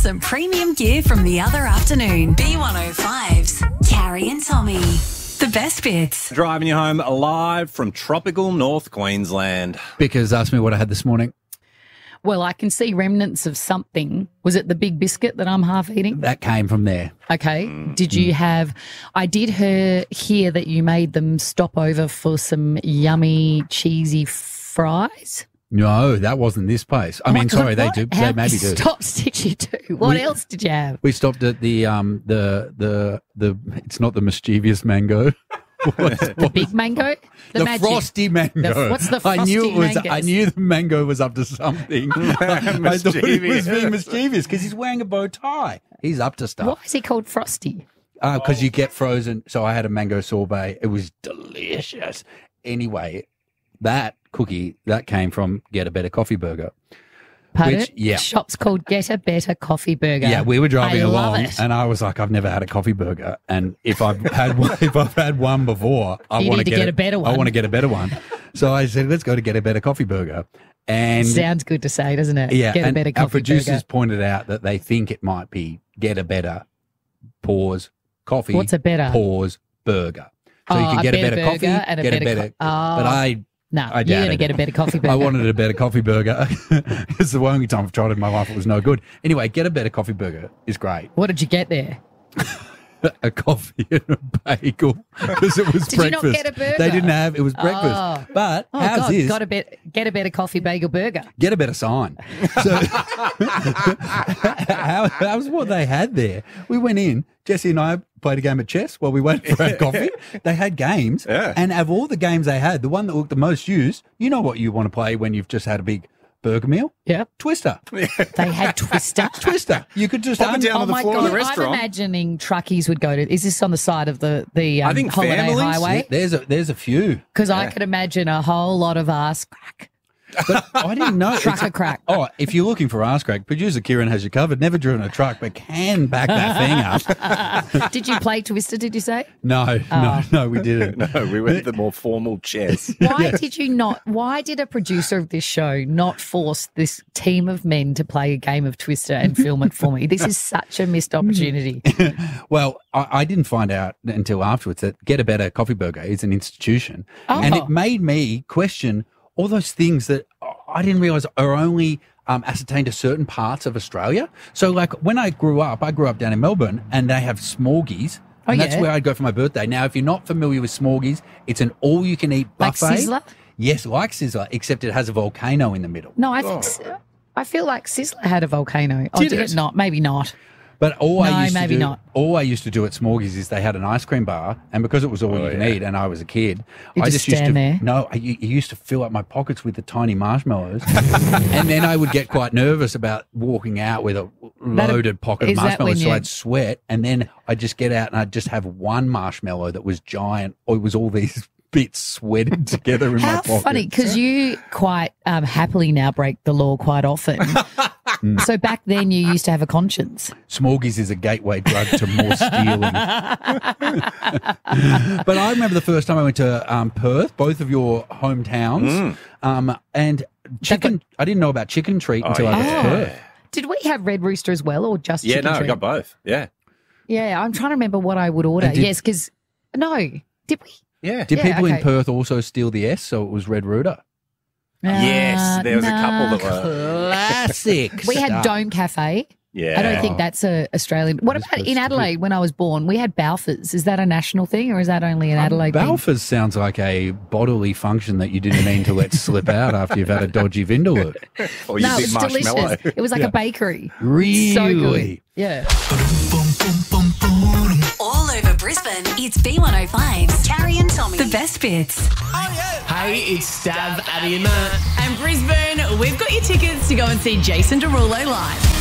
some premium gear from the other afternoon. B105's Carrie and Tommy. The best bits. Driving you home live from tropical North Queensland. Because asked me what I had this morning. Well, I can see remnants of something. Was it the big biscuit that I'm half eating? That came from there. Okay. Did you have... I did hear that you made them stop over for some yummy, cheesy fries. No, that wasn't this place. I mean, sorry, they do. They maybe do. Stop, did you do? What else did you have? We stopped at the it's not the mischievous mango. The big mango? The frosty mango. What's the frosty mango? I knew the mango was up to something. I thought he was being mischievous because he's wearing a bow tie. He's up to stuff. Why is he called Frosty? Because you get frozen. So I had a mango sorbet. It was delicious. Anyway, that cookie, that came from Get a Better Coffee Burger. Pardon? Yeah. Shop's called Get a Better Coffee Burger. Yeah, we were driving love along, it. and I was like, I've never had a coffee burger, and if I've had one before, I want to get a better one. I want to get a better one. So I said, let's go to Get a Better Coffee Burger. And sounds good to say, doesn't it? Yeah, Get a Better Coffee our producers Burger. pointed out that they think it might be Get a Better pause coffee. What's a better? Pause burger? So you can get a better coffee and get a better. But No, I you're going to doubted get a better coffee burger. I wanted a better coffee burger. It's the only time I've tried it in my life. It was no good. Anyway, Get a Better Coffee Burger is great. What did you get there? A coffee and a bagel because it was Did breakfast. you not get a burger? They didn't have. It was breakfast. Oh. But Oh, how's God, this? get a better coffee bagel burger. Get a better sign. So how's what they had there? We went in. Jesse and I played a game of chess while we waited for our coffee. They had games, and of all the games they had, the one that looked the most used, you know what you want to play when you've just had a big burger meal? Yeah. Twister. They had Twister. Twister. You could just Pop it down to the floor of the I'm restaurant. imagining truckies would go to. Is this on the side of the I think holiday families. highway? There's a few. Because I could imagine a whole lot of ass crack. But I didn't know. Trucker crack. Oh, if you're looking for ass crack, producer Kieran has you covered. Never driven a truck, but can back that thing up. Did you play Twister, did you say? No, we didn't. No, we went the more formal chess. Why did you not? Why did a producer of this show not force this team of men to play a game of Twister and film it for me? This is such a missed opportunity. Well, I didn't find out until afterwards that Get a Better Coffee Burger is an institution. And it made me question all those things that I didn't realise are only ascertained to certain parts of Australia. So, like, when I grew up down in Melbourne, and they have Smorgies. And that's where I'd go for my birthday. Now, if you're not familiar with Smorgies, it's an all-you-can-eat buffet. Like Sizzler? Yes, like Sizzler, except it has a volcano in the middle. No, I feel like Sizzler had a volcano. Did Did it? it not? Maybe not. But all I used to do at Smorgies is they had an ice cream bar, and because it was all you can eat, and I was a kid, You I just used to stand there? No, I used to fill up my pockets with the tiny marshmallows, and then I would get quite nervous about walking out with a loaded pocket of is that marshmallows, when so you- I'd sweat, and then I'd just get out and I'd just have one marshmallow that was giant, or it was all these bits sweated together in my How pocket. funny, because you quite happily now break the law quite often. So back then you used to have a conscience. Smorgies is a gateway drug to more stealing. But I remember the first time I went to Perth, both of your hometowns, and chicken. I didn't know about Chicken Treat until I got to Perth. Did we have Red Rooster as well, or just Yeah, Chicken no, I Treat? got both. Yeah. Yeah, I'm trying to remember what I would order. And did- Yes, because no, did we? Yeah. Did people in okay. Perth also steal the S, so it was Red Rooter? Yes, there was a couple that were. Classic. We had stuff. Dome Cafe. Yeah. I don't think that's a Australian. What That's about in supposed to be. Adelaide when I was born? We had Balfours. Is that a national thing or is that only an Adelaide thing? Balfours sounds like a bodily function that you didn't mean to let slip out after you've had a dodgy Vindaloo. Or you No, big it's marshmallow. delicious. It was like a bakery. Really? So good. Yeah. All over Brisbane, it's B105's Carrie and Tommy. The best bits. Hey, it's Stav, Addy and Matt. And Brisbane, we've got your tickets to go and see Jason Derulo live.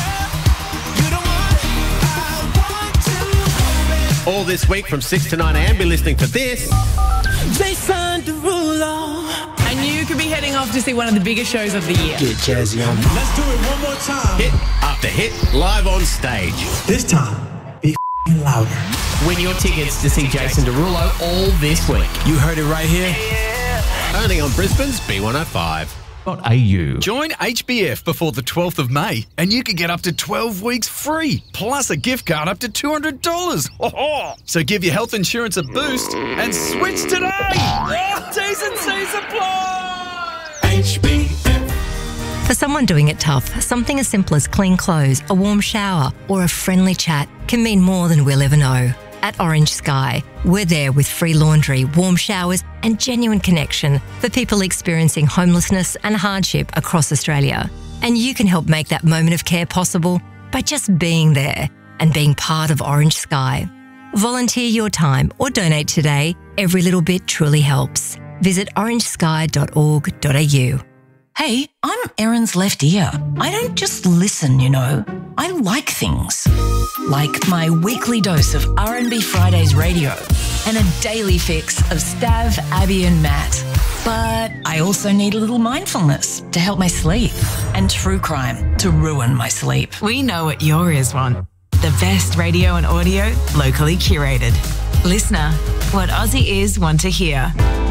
All this week from 6 to 9 a.m. Be listening to this. Jason Derulo. And you could be heading off to see one of the biggest shows of the year. Get jazzy on. Let's do it one more time. Hit after hit, live on stage. This time, be louder. Win your tickets to see Jason Derulo all this week. You heard it right here. Only on Brisbane's B105. Join HBF before the 12th of May and you can get up to 12 weeks free, plus a gift card up to $200. So give your health insurance a boost and switch today. T's and C's apply. HBF. For someone doing it tough, something as simple as clean clothes, a warm shower, or a friendly chat can mean more than we'll ever know. At Orange Sky, we're there with free laundry, warm showers, and genuine connection for people experiencing homelessness and hardship across Australia. And you can help make that moment of care possible by just being there and being part of Orange Sky. Volunteer your time or donate today. Every little bit truly helps. Visit orangesky.org.au. Hey, I'm Erin's left ear. I don't just listen, you know. I like things. Like my weekly dose of R&B Fridays radio and a daily fix of Stav, Abby and Matt. But I also need a little mindfulness to help my sleep and true crime to ruin my sleep. We know what your ears want. The best radio and audio locally curated. Listener, what Aussie ears want to hear.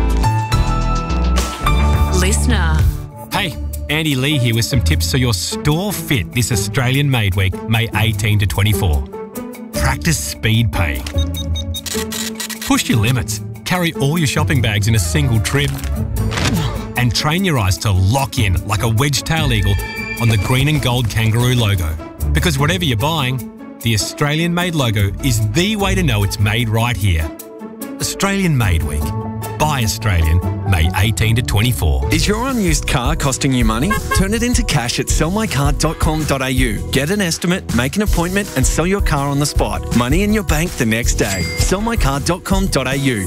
Listener. Hey, Andy Lee here with some tips so your store fit this Australian Made Week, May 18 to 24. Practice speed paying. Push your limits. Carry all your shopping bags in a single trip. And train your eyes to lock in like a wedge-tailed eagle on the green and gold kangaroo logo. Because whatever you're buying, the Australian Made logo is the way to know it's made right here. Australian Made Week. Buy Australian, May 18 to 24. Is your unused car costing you money? Turn it into cash at sellmycar.com.au. Get an estimate, make an appointment and sell your car on the spot. Money in your bank the next day. Sellmycar.com.au.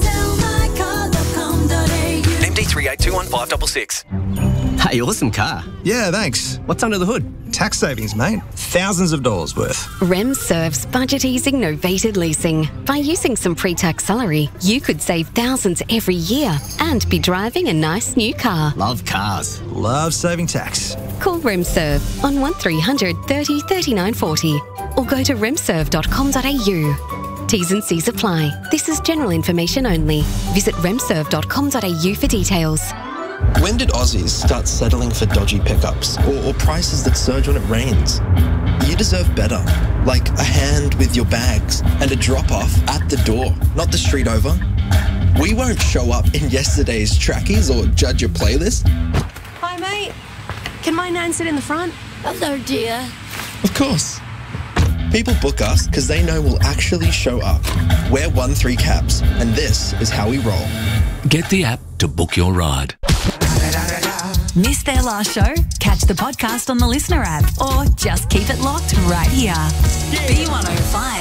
MD 3821 Hey, awesome car. Yeah, thanks. What's under the hood? Tax savings, mate. Thousands of dollars worth. RemServe's budget-easing novated leasing. By using some pre-tax salary, you could save thousands every year and be driving a nice new car. Love cars. Love saving tax. Call RemServe on 1300 30 39 40 or go to remserve.com.au. T's and C's apply. This is general information only. Visit remserve.com.au for details. When did Aussies start settling for dodgy pickups or prices that surge when it rains? You deserve better, like a hand with your bags and a drop-off at the door, not the street over. We won't show up in yesterday's trackies or judge your playlist. Hi, mate. Can my nan sit in the front? Hello, dear. Of course. People book us because they know we'll actually show up. We're 1-3 cabs, and this is how we roll. Get the app to book your ride. Missed their last show? Catch the podcast on the Listener app or just keep it locked right here. B105.